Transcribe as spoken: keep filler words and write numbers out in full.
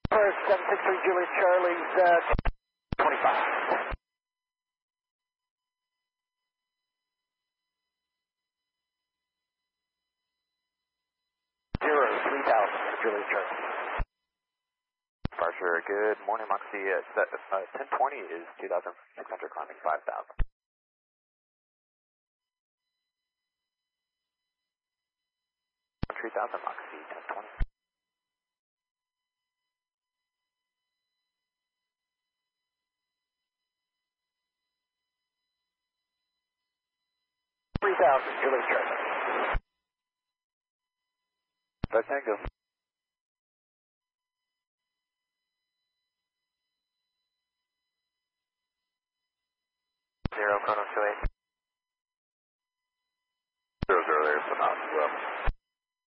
First, seven six three Juliet Charlie's uh, twenty-five. Zero, three thousand, Juliet Charlie. Departure, good morning, Moxie. Uh, uh, ten twenty is two thousand six hundred, climbing five thousand. three thousand, Moxie, ten twenty. three thousand, Juliet Charlie. Tango